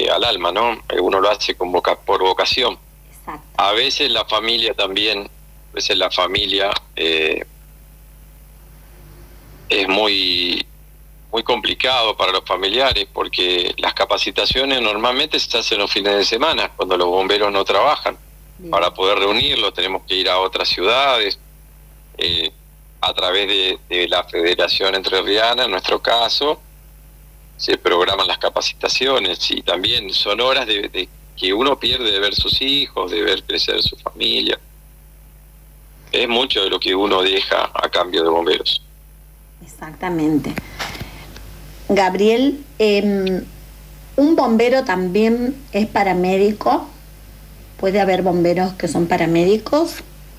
al alma, ¿no? Uno lo hace por vocación. Exacto. A veces la familia también, es muy complicado para los familiares, porque las capacitaciones normalmente se hacen los fines de semana, cuando los bomberos no trabajan. Bien. Para poder reunirlos tenemos que ir a otras ciudades, a través de la Federación Entrerriana, en nuestro caso, se programan las capacitaciones, y también son horas de que uno pierde de ver sus hijos, de ver crecer su familia. Es mucho de lo que uno deja a cambio de bomberos. Exactamente. Gabriel, ¿un bombero también es paramédico? ¿Puede haber bomberos que son paramédicos?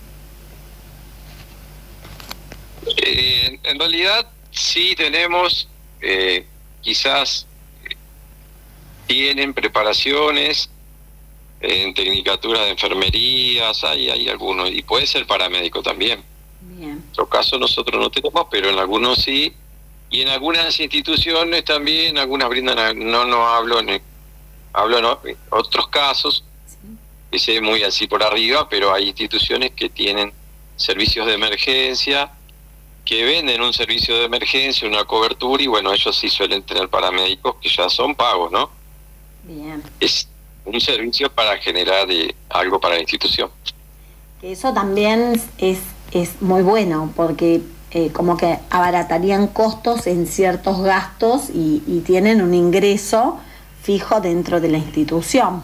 En realidad sí tenemos, quizás tienen preparaciones en tecnicaturas de enfermerías, hay algunos, y puede ser paramédico también. Bien. En nuestro caso nosotros no tenemos, pero en algunos sí, y en algunas instituciones también, algunas brindan, hablo en otros casos, sí, que sé muy así por arriba, pero hay instituciones que tienen servicios de emergencia, que venden un servicio de emergencia, una cobertura, y bueno, ellos sí suelen tener paramédicos que ya son pagos, ¿no? Bien. Es un servicio para generar algo para la institución. Eso también es muy bueno, porque como que abaratarían costos en ciertos gastos y tienen un ingreso fijo dentro de la institución.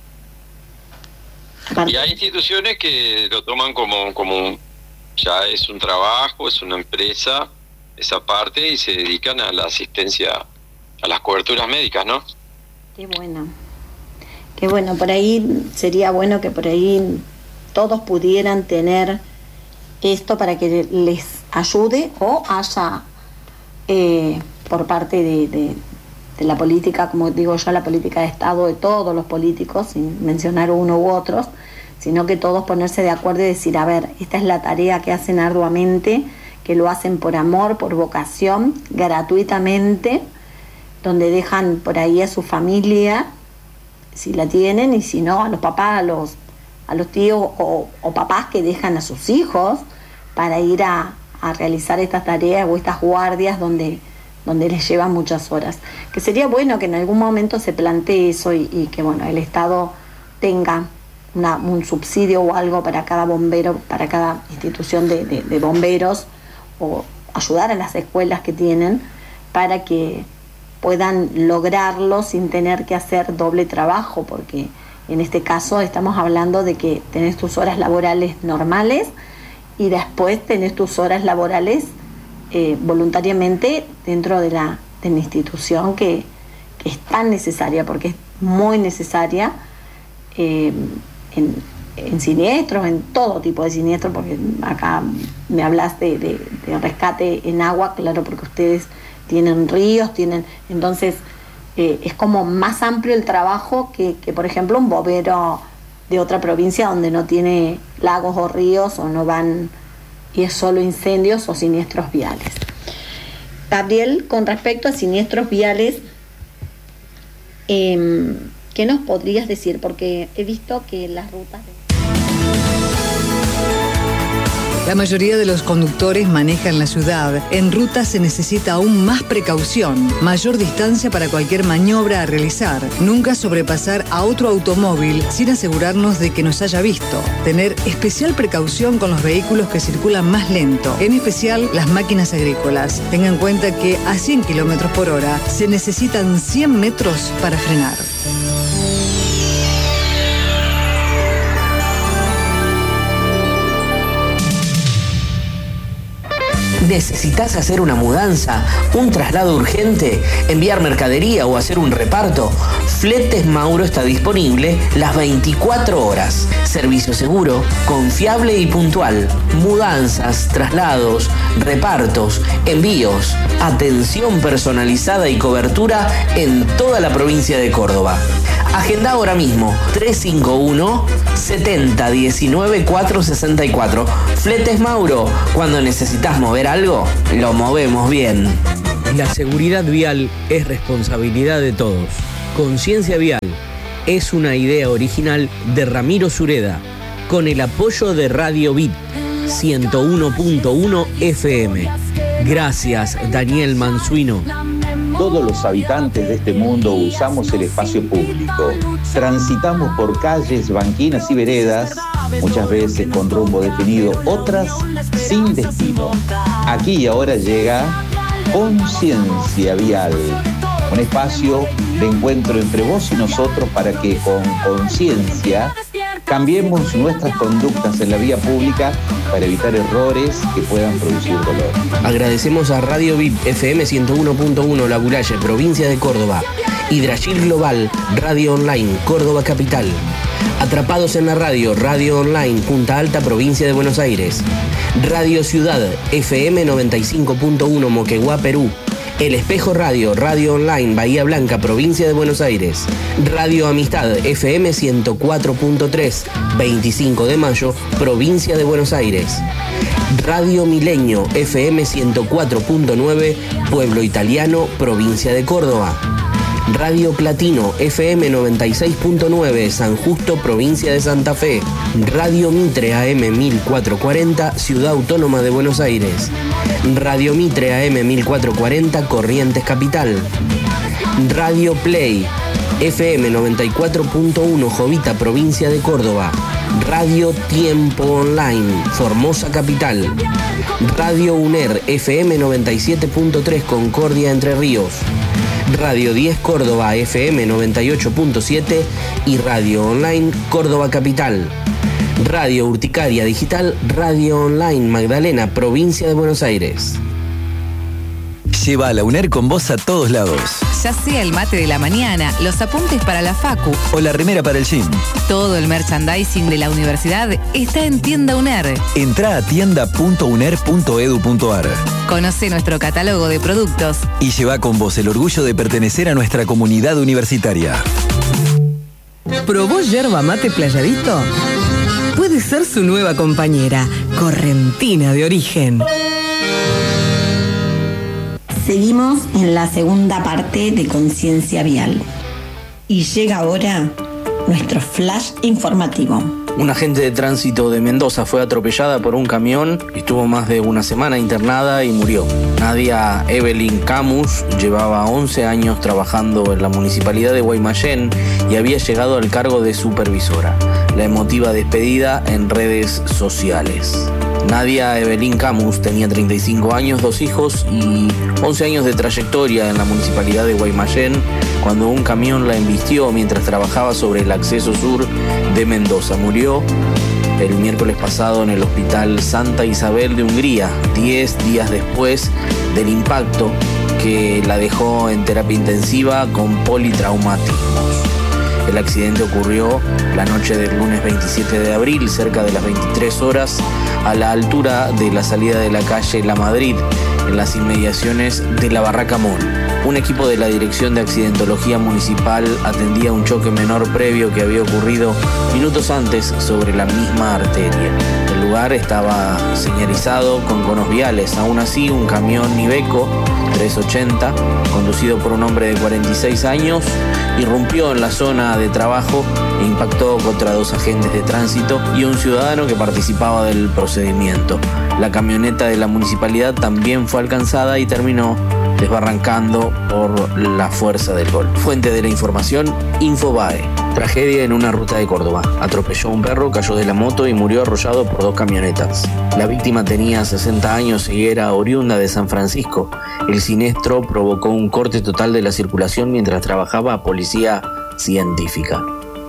Y hay instituciones que lo toman como ya es un trabajo, es una empresa, esa parte, y se dedican a la asistencia, a las coberturas médicas, ¿no? Qué bueno. Qué bueno, por ahí sería bueno que por ahí todos pudieran tener esto para que les ayude, o haya por parte de la política, como digo yo, la política de Estado, de todos los políticos, sin mencionar uno u otros, sino que todos ponerse de acuerdo y decir, a ver, esta es la tarea que hacen arduamente, que lo hacen por amor, por vocación, gratuitamente, donde dejan por ahí a su familia, si la tienen, y si no, a los papás, a los tíos o papás que dejan a sus hijos para ir a realizar estas tareas o estas guardias donde les llevan muchas horas. Que sería bueno que en algún momento se plantee eso y que bueno, el Estado tenga un subsidio o algo para cada bombero, para cada institución de bomberos, o ayudar a las escuelas que tienen para que puedan lograrlo sin tener que hacer doble trabajo, porque en este caso estamos hablando de que tenés tus horas laborales normales y después tenés tus horas laborales voluntariamente dentro de la institución que es tan necesaria, porque es muy necesaria en siniestros, en todo tipo de siniestros, porque acá me hablas de rescate en agua, claro, porque ustedes tienen ríos, entonces es como más amplio el trabajo que por ejemplo un bombero de otra provincia donde no tiene lagos o ríos, o no van, y es solo incendios o siniestros viales. Gabriel, con respecto a siniestros viales, ¿qué nos podrías decir? Porque he visto que las rutas La mayoría de los conductores manejan la ciudad. En ruta se necesita aún más precaución, mayor distancia para cualquier maniobra a realizar, nunca sobrepasar a otro automóvil sin asegurarnos de que nos haya visto, tener especial precaución con los vehículos que circulan más lento, en especial las máquinas agrícolas. Tengan en cuenta que a 100 km/h se necesitan 100 metros para frenar. ¿Necesitas hacer una mudanza, un traslado urgente, enviar mercadería o hacer un reparto? Fletes Mauro está disponible las 24 horas. Servicio seguro, confiable y puntual. Mudanzas, traslados, repartos, envíos, atención personalizada y cobertura en toda la provincia de Córdoba. Agenda ahora mismo 351 70 19 464. Fletes Mauro, cuando necesitas mover algo, lo movemos bien. La seguridad vial es responsabilidad de todos. Conciencia Vial es una idea original de Ramiro Sureda, con el apoyo de Radio Bit 101.1 FM. Gracias, Daniel Mansuino. Todos los habitantes de este mundo usamos el espacio público. Transitamos por calles, banquinas y veredas, muchas veces con rumbo definido, otras sin destino. Aquí y ahora llega Conciencia Vial, un espacio de encuentro entre vos y nosotros para que con conciencia cambiemos nuestras conductas en la vía pública para evitar errores que puedan producir dolor. Agradecemos a Radio VIP FM 101.1 La Bulaye, provincia de Córdoba. Hydragil Global, Radio Online, Córdoba Capital. Atrapados en la Radio, Radio Online, Punta Alta, provincia de Buenos Aires. Radio Ciudad, FM 95.1 Moquegua, Perú. El Espejo Radio, Radio Online, Bahía Blanca, provincia de Buenos Aires. Radio Amistad, FM 104.3, 25 de mayo, provincia de Buenos Aires. Radio Milenio, FM 104.9, Pueblo Italiano, provincia de Córdoba. Radio Platino, FM 96.9, San Justo, provincia de Santa Fe. Radio Mitre, AM 1440, Ciudad Autónoma de Buenos Aires. Radio Mitre, AM 1440, Corrientes Capital. Radio Play, FM 94.1, Jovita, provincia de Córdoba. Radio Tiempo Online, Formosa Capital. Radio UNER, FM 97.3, Concordia, Entre Ríos. Radio 10 Córdoba, FM 98.7 y Radio Online Córdoba Capital. Radio Urticaria Digital, Radio Online Magdalena, provincia de Buenos Aires. Lleva a la UNER con vos a todos lados. Ya sea el mate de la mañana, los apuntes para la facu o la remera para el gym. Todo el merchandising de la universidad está en Tienda UNER. Entrá a tienda.uner.edu.ar. Conoce nuestro catálogo de productos y lleva con vos el orgullo de pertenecer a nuestra comunidad universitaria. ¿Probó yerba mate Playadito? Puede ser su nueva compañera, correntina de origen. Seguimos en la segunda parte de Conciencia Vial. Y llega ahora nuestro flash informativo. Una agente de tránsito de Mendoza fue atropellada por un camión y estuvo más de una semana internada y murió. Nadia Evelyn Camus llevaba 11 años trabajando en la municipalidad de Guaymallén y había llegado al cargo de supervisora. La emotiva despedida en redes sociales. Nadia Evelyn Camus tenía 35 años, 2 hijos y 11 años de trayectoria en la municipalidad de Guaymallén cuando un camión la embistió mientras trabajaba sobre el acceso sur de Mendoza. Murió el miércoles pasado en el Hospital Santa Isabel de Hungría, 10 días después del impacto que la dejó en terapia intensiva con politraumatismos. El accidente ocurrió la noche del lunes 27 de abril, cerca de las 23 horas, a la altura de la salida de la calle La Madrid, en las inmediaciones de la Barraca Mall. Un equipo de la Dirección de Accidentología Municipal atendía un choque menor previo que había ocurrido minutos antes sobre la misma arteria. El lugar estaba señalizado con conos viales. Aún así, un camión Iveco 380, conducido por un hombre de 46 años, irrumpió en la zona de trabajo e impactó contra 2 agentes de tránsito y un ciudadano que participaba del procedimiento. La camioneta de la municipalidad también fue alcanzada y terminó desbarrancando por la fuerza del golpe. Fuente de la información, Infobae. Tragedia en una ruta de Córdoba. Atropelló a un perro, cayó de la moto y murió arrollado por 2 camionetas. La víctima tenía 60 años y era oriunda de San Francisco. El siniestro provocó un corte total de la circulación mientras trabajaba a policía científica.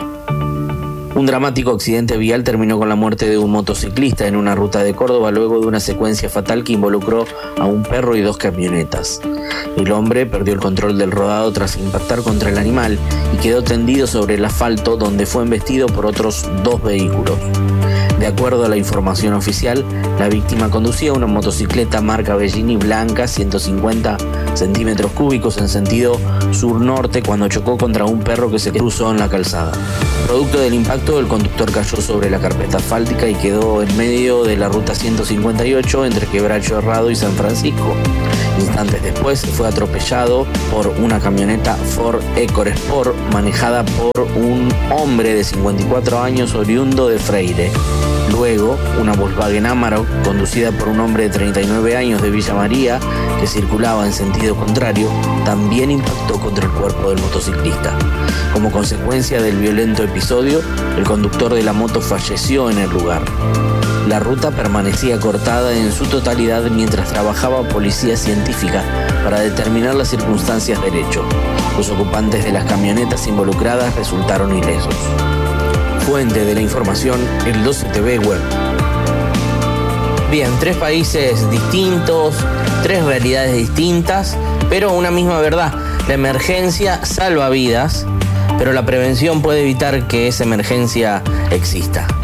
Un dramático accidente vial terminó con la muerte de un motociclista en una ruta de Córdoba luego de una secuencia fatal que involucró a un perro y 2 camionetas. El hombre perdió el control del rodado tras impactar contra el animal y quedó tendido sobre el asfalto, donde fue embestido por otros 2 vehículos. De acuerdo a la información oficial, la víctima conducía una motocicleta marca Bellini blanca, 150 centímetros cúbicos en sentido sur-norte, cuando chocó contra un perro que se cruzó en la calzada. Producto del impacto, el conductor cayó sobre la carpeta asfáltica y quedó en medio de la ruta 158 entre Quebracho Herrado y San Francisco. Instantes después fue atropellado por una camioneta Ford EcoSport manejada por un hombre de 54 años oriundo de Freire. Luego, una Volkswagen Amarok conducida por un hombre de 39 años de Villa María que circulaba en sentido contrario también impactó contra el cuerpo del motociclista. Como consecuencia del violento episodio, el conductor de la moto falleció en el lugar. La ruta permanecía cortada en su totalidad mientras trabajaba policía científica para determinar las circunstancias del hecho. Los ocupantes de las camionetas involucradas resultaron ilesos. Fuente de la información, el 12TV Web. Bien, 3 países distintos, 3 realidades distintas, pero una misma verdad. La emergencia salva vidas, pero la prevención puede evitar que esa emergencia exista.